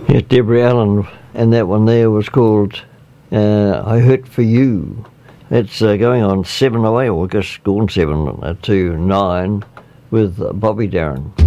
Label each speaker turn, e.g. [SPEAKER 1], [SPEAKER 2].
[SPEAKER 1] Yes, Deborah Allen, and that one there was called I Hurt For You. It's going on 7 away, August, gone 7 to 9 with Bobby Darin.